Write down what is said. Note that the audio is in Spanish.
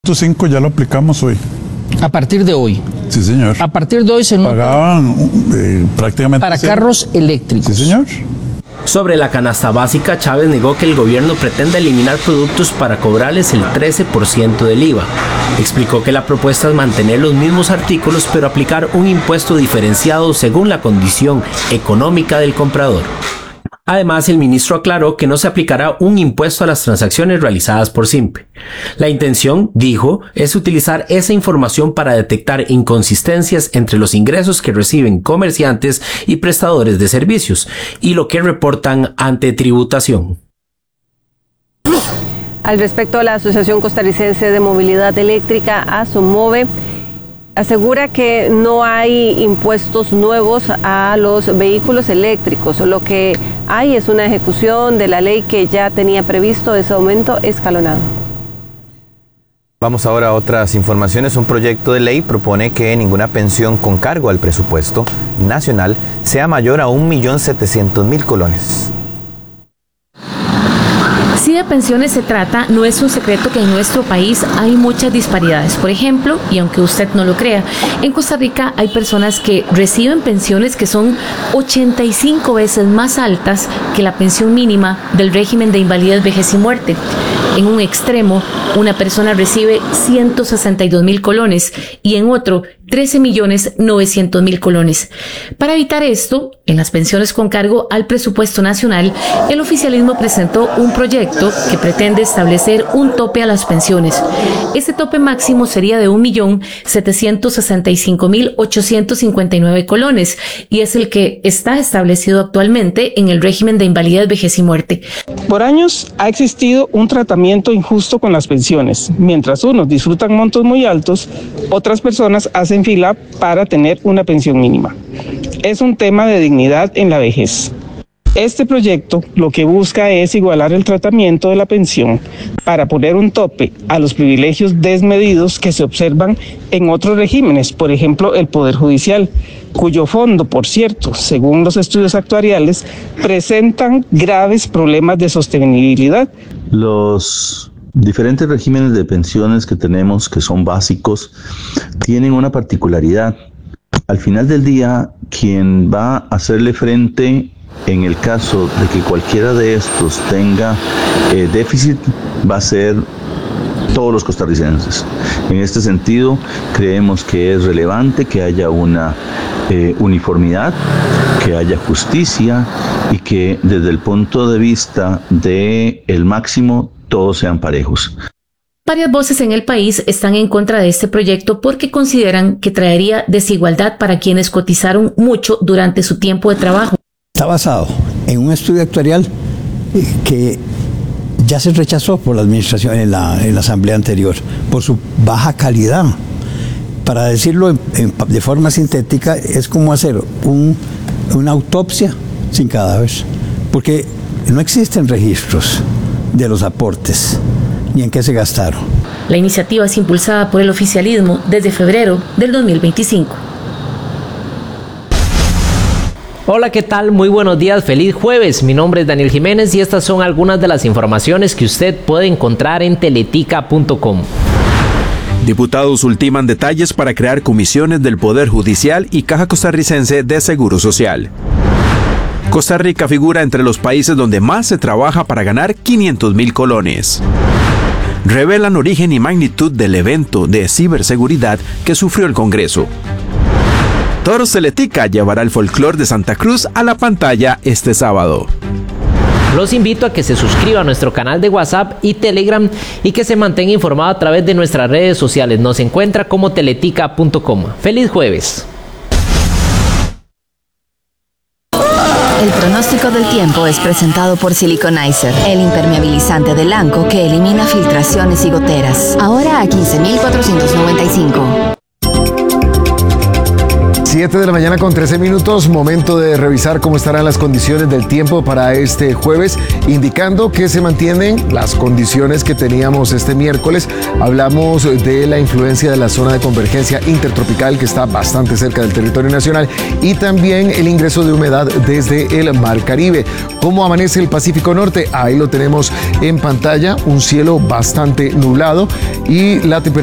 5 ya lo aplicamos hoy. A partir de hoy. Sí, señor. A partir de hoy se pagaban prácticamente para carros eléctricos. Sí, señor. Sobre la canasta básica, Chávez negó que el gobierno pretenda eliminar productos para cobrarles el 13% del IVA. Explicó que la propuesta es mantener los mismos artículos pero aplicar un impuesto diferenciado según la condición económica del comprador. Además, el ministro aclaró que no se aplicará un impuesto a las transacciones realizadas por Simpe. La intención, dijo, es utilizar esa información para detectar inconsistencias entre los ingresos que reciben comerciantes y prestadores de servicios y lo que reportan ante tributación. Al respecto, la Asociación Costarricense de Movilidad Eléctrica, ASOMOVE, asegura que no hay impuestos nuevos a los vehículos eléctricos. Lo que hay es una ejecución de la ley que ya tenía previsto ese aumento escalonado. Vamos ahora a otras informaciones. Un proyecto de ley propone que ninguna pensión con cargo al presupuesto nacional sea mayor a 1.700.000 colones. Si de pensiones se trata, no es un secreto que en nuestro país hay muchas disparidades. Por ejemplo, y aunque usted no lo crea, en Costa Rica hay personas que reciben pensiones que son 85 veces más altas que la pensión mínima del régimen de invalidez, vejez y muerte. En un extremo, una persona recibe 162.000 colones y en otro 13.900.000 colones. Para evitar esto, en las pensiones con cargo al presupuesto nacional, el oficialismo presentó un proyecto que pretende establecer un tope a las pensiones. Ese tope máximo sería de 1.765.859 colones y es el que está establecido actualmente en el régimen de invalidez, vejez y muerte. Por años ha existido un tratamiento injusto con las pensiones. Mientras unos disfrutan montos muy altos, otras personas hacen fila para tener una pensión mínima. Es un tema de dignidad en la vejez. Este proyecto lo que busca es igualar el tratamiento de la pensión para poner un tope a los privilegios desmedidos que se observan en otros regímenes, por ejemplo el Poder Judicial, cuyo fondo, por cierto, según los estudios actuariales, presentan graves problemas de sostenibilidad. Los diferentes regímenes de pensiones que tenemos, que son básicos, tienen una particularidad. Al final del día, quien va a hacerle frente en el caso de que cualquiera de estos tenga déficit, va a ser todos los costarricenses. En este sentido, creemos que es relevante que haya una uniformidad, que haya justicia y que desde el punto de vista del máximo todos sean parejos. Varias voces en el país están en contra de este proyecto porque consideran que traería desigualdad para quienes cotizaron mucho durante su tiempo de trabajo. Está basado en un estudio actuarial que ya se rechazó por la administración en la asamblea anterior por su baja calidad. Para decirlo de forma sintética, es como hacer una autopsia sin cadáver, porque no existen registros de los aportes ni en qué se gastaron. La iniciativa es impulsada por el oficialismo desde febrero del 2025. Hola, ¿qué tal? Muy buenos días, feliz jueves. Mi nombre es Daniel Jiménez y estas son algunas de las informaciones que usted puede encontrar en teletica.com. Diputados ultiman detalles para crear comisiones del Poder Judicial y Caja Costarricense de Seguro Social. Costa Rica figura entre los países donde más se trabaja para ganar 500.000 colones. Revelan origen y magnitud del evento de ciberseguridad que sufrió el Congreso. Toros Teletica llevará el folclor de Santa Cruz a la pantalla este sábado. Los invito a que se suscriban a nuestro canal de WhatsApp y Telegram y que se mantenga informado a través de nuestras redes sociales. Nos encuentra como teletica.com. ¡Feliz jueves! El pronóstico del tiempo es presentado por Siliconizer, el impermeabilizante de Lanco que elimina filtraciones y goteras. Ahora a 15.495. 7 de la mañana con 13 minutos, momento de revisar cómo estarán las condiciones del tiempo para este jueves, indicando que se mantienen las condiciones que teníamos este miércoles. Hablamos de la influencia de la zona de convergencia intertropical que está bastante cerca del territorio nacional y también el ingreso de humedad desde el Mar Caribe. ¿Cómo amanece el Pacífico Norte? Ahí lo tenemos en pantalla, un cielo bastante nublado y la temperatura